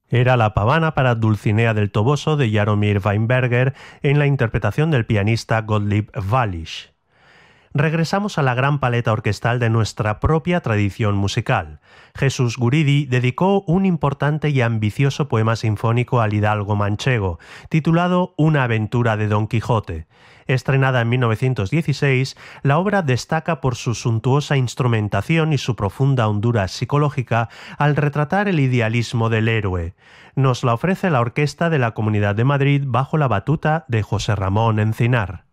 Era la pavana para Dulcinea del Toboso de Jaromír Weinberger en la interpretación del pianista Gottlieb Wallisch. Regresamos a la gran paleta orquestal de nuestra propia tradición musical. Jesús Guridi dedicó un importante y ambicioso poema sinfónico al hidalgo manchego, titulado Una aventura de Don Quijote. Estrenada en 1916, la obra destaca por su suntuosa instrumentación y su profunda hondura psicológica al retratar el idealismo del héroe. Nos la ofrece la Orquesta de la Comunidad de Madrid bajo la batuta de José Ramón Encinar.